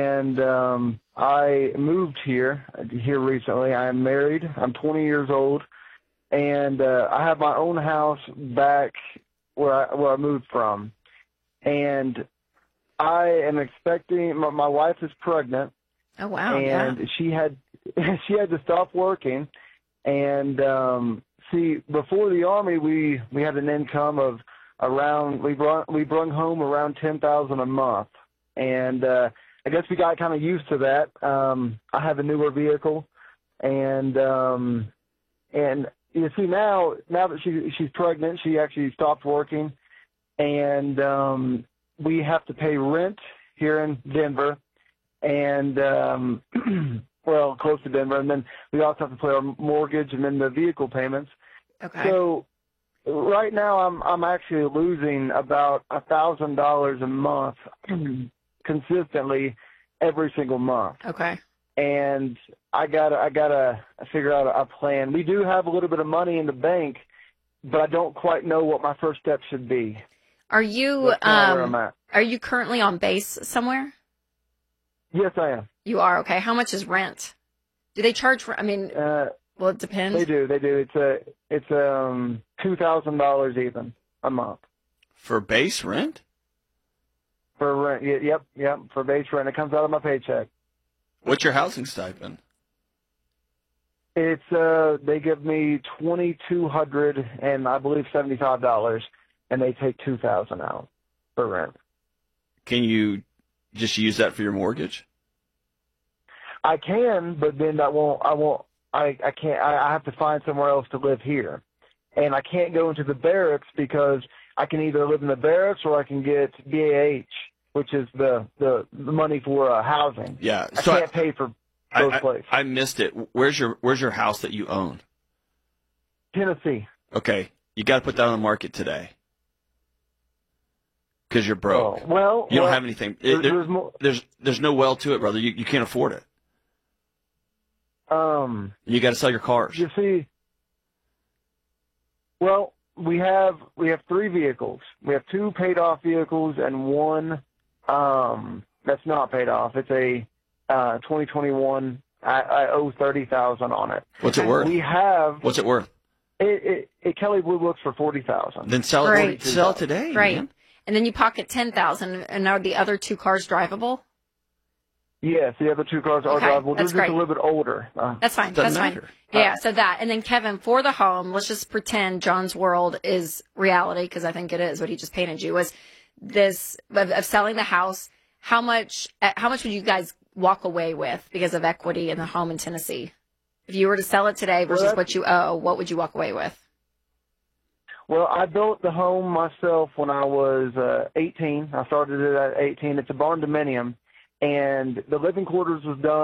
and I moved here recently. I am married. I'm 20 years old, and I have my own house back where I moved from. And I am expecting. My wife is pregnant. Oh wow! And yeah. she had to stop working. And see, before the Army, we had an income of around we brung home around $10,000 a month, and I guess we got kind of used to that. I have a newer vehicle, and you see now that she's pregnant, she actually stopped working, and we have to pay rent here in Denver, and well, close to Denver, and then we also have to pay our mortgage and then the vehicle payments. Okay. So right now I'm actually losing about $1,000 a month consistently every single month. Okay. And I gotta figure out a plan. We do have a little bit of money in the bank, but I don't quite know what my first step should be. Are you That's kinda where I'm at. Are you currently on base somewhere? Yes, I am. You are, okay. How much is rent? Do they charge for? I mean, well, it depends. They do. It's $2,000 even a month For base rent? for rent. Yep, for base rent. It comes out of my paycheck. What's your housing stipend? It's they give me $2,200 and I believe $75, and they take $2,000 out for rent. Can you just use that for your mortgage? I can, but then I can't. I have to find somewhere else to live here, and I can't go into the barracks because I can either live in the barracks or I can get BAH, which is the money for housing. Yeah, I so can't pay for those places. I missed it. Where's your house that you own? Tennessee. Okay, you got to put that on the market today because you're broke. Oh, well, you don't have anything. There's no well to it, brother. You can't afford it. You got to sell your cars. You see, well, we have 3 vehicles. We have 2 paid off vehicles and 1 that's not paid off. It's a 2021. I owe $30,000 on it. What's it worth? What's it worth? It Kelly Blue Books for $40,000. Then sell it. Right. Sell it today. Right. Man. And then you pocket $10,000, and are the other 2 cars drivable? Yes, the other 2 cars are Okay, drivable. They're that's just great. a little bit older. That's fine. Doesn't That's matter. fine. Yeah, so that. And then, Kevin, for the home, let's just pretend John's world is reality, because I think it is what he just painted you, was this of selling the house. How much would you guys walk away with because of equity in the home in Tennessee? If you were to sell it today versus what you owe, what would you walk away with? Well, I built the home myself when I was 18. I started it at 18. It's a barn dominium, and the living quarters was done